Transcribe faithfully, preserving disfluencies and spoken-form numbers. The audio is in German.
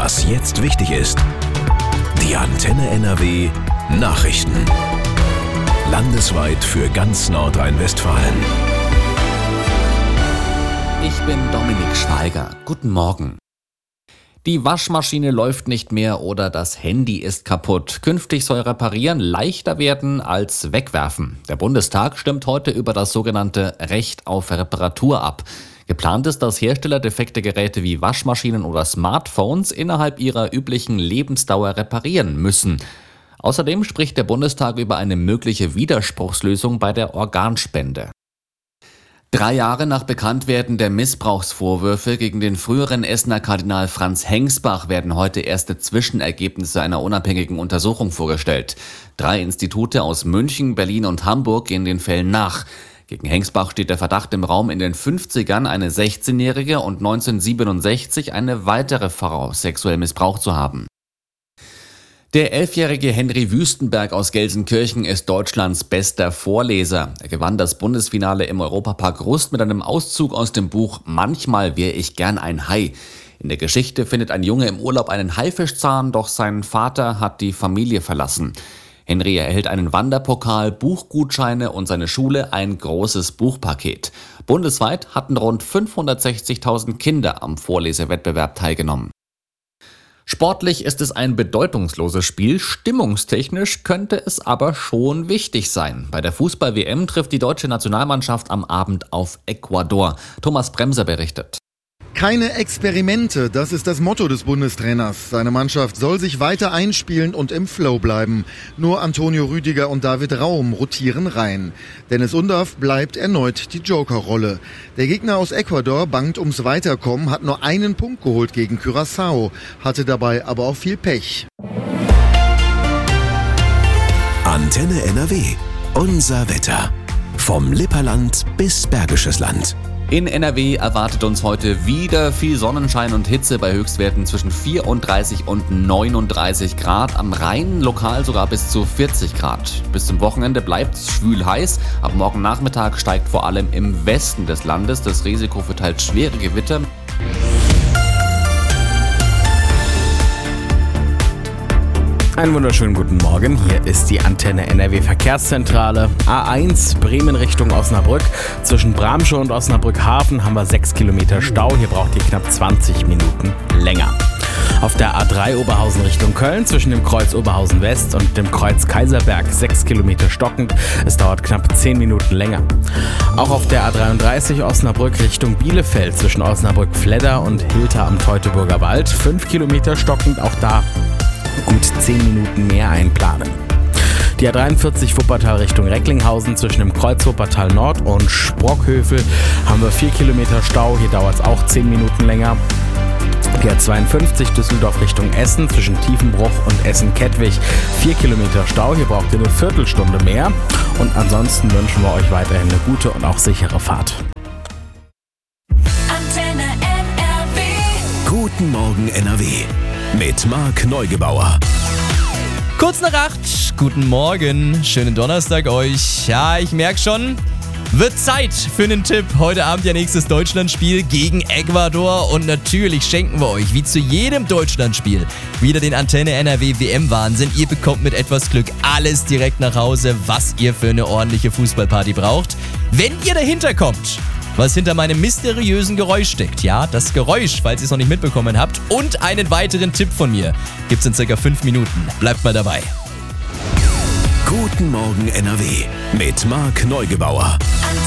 Was jetzt wichtig ist. Die Antenne N R W Nachrichten. Landesweit für ganz Nordrhein-Westfalen. Ich bin Dominik Schweiger. Guten Morgen. Die Waschmaschine läuft nicht mehr oder das Handy ist kaputt. Künftig soll Reparieren leichter werden als Wegwerfen. Der Bundestag stimmt heute über das sogenannte Recht auf Reparatur ab. Geplant ist, dass Hersteller defekte Geräte wie Waschmaschinen oder Smartphones innerhalb ihrer üblichen Lebensdauer reparieren müssen. Außerdem spricht der Bundestag über eine mögliche Widerspruchslösung bei der Organspende. Drei Jahre nach Bekanntwerden der Missbrauchsvorwürfe gegen den früheren Essener Kardinal Franz Hengsbach werden heute erste Zwischenergebnisse einer unabhängigen Untersuchung vorgestellt. Drei Institute aus München, Berlin und Hamburg gehen den Fällen nach. Gegen Hengsbach steht der Verdacht im Raum, in den fünfzigern eine sechzehnjährige und neunzehnhundertsiebenundsechzig eine weitere Frau sexuell missbraucht zu haben. Der elfjährige Henry Wüstenberg aus Gelsenkirchen ist Deutschlands bester Vorleser. Er gewann das Bundesfinale im Europapark Rust mit einem Auszug aus dem Buch »Manchmal wäre ich gern ein Hai«. In der Geschichte findet ein Junge im Urlaub einen Haifischzahn, doch sein Vater hat die Familie verlassen. Henry erhält einen Wanderpokal, Buchgutscheine und seine Schule ein großes Buchpaket. Bundesweit hatten rund fünfhundertsechzigtausend Kinder am Vorlesewettbewerb teilgenommen. Sportlich ist es ein bedeutungsloses Spiel, stimmungstechnisch könnte es aber schon wichtig sein. Bei der Fußball-W M trifft die deutsche Nationalmannschaft am Abend auf Ecuador. Thomas Bremser berichtet. Keine Experimente, das ist das Motto des Bundestrainers. Seine Mannschaft soll sich weiter einspielen und im Flow bleiben. Nur Antonio Rüdiger und David Raum rotieren rein. Dennis Undaff bleibt erneut die Joker-Rolle. Der Gegner aus Ecuador bangt ums Weiterkommen, hat nur einen Punkt geholt gegen Curaçao, hatte dabei aber auch viel Pech. Antenne N R W. Unser Wetter. Vom Lipperland bis Bergisches Land. In N R W erwartet uns heute wieder viel Sonnenschein und Hitze bei Höchstwerten zwischen vierunddreißig und neununddreißig Grad. Am Rhein lokal sogar bis zu vierzig Grad. Bis zum Wochenende bleibt es schwül heiß. Ab morgen Nachmittag steigt vor allem im Westen des Landes das Risiko für teils schwere Gewitter. Einen wunderschönen guten Morgen, hier ist die Antenne N R W Verkehrszentrale. A eins Bremen Richtung Osnabrück. Zwischen Bramsche und Osnabrück-Hafen haben wir sechs Kilometer Stau. Hier braucht ihr knapp zwanzig Minuten länger. Auf der A drei Oberhausen Richtung Köln zwischen dem Kreuz Oberhausen West und dem Kreuz Kaiserberg sechs Kilometer stockend. Es dauert knapp zehn Minuten länger. Auch auf der A dreiunddreißig Osnabrück Richtung Bielefeld zwischen Osnabrück-Fledder und Hilter am Teutoburger Wald fünf Kilometer stockend. Auch da gut zehn Minuten mehr einplanen. Die A dreiundvierzig Wuppertal Richtung Recklinghausen zwischen dem Kreuz Wuppertal Nord und Sprockhövel haben wir vier Kilometer Stau. Hier dauert es auch zehn Minuten länger. Die A zweiundfünfzig Düsseldorf Richtung Essen zwischen Tiefenbruch und Essen-Kettwig vier Kilometer Stau. Hier braucht ihr eine Viertelstunde mehr. Und ansonsten wünschen wir euch weiterhin eine gute und auch sichere Fahrt. Antenne N R W. Guten Morgen N R W. Mit Marc Neugebauer. Kurz nach acht, guten Morgen, schönen Donnerstag euch. Ja, ich merke schon, wird Zeit für einen Tipp. Heute Abend ja nächstes Deutschlandspiel gegen Ecuador und natürlich schenken wir euch, wie zu jedem Deutschlandspiel, wieder den Antenne N R W W M-Wahnsinn. Ihr bekommt mit etwas Glück alles direkt nach Hause, was ihr für eine ordentliche Fußballparty braucht. Wenn ihr dahinter kommt, was hinter meinem mysteriösen Geräusch steckt. Ja, das Geräusch, falls ihr es noch nicht mitbekommen habt. Und einen weiteren Tipp von mir gibt's in circa fünf Minuten. Bleibt mal dabei. Guten Morgen N R W mit Marc Neugebauer.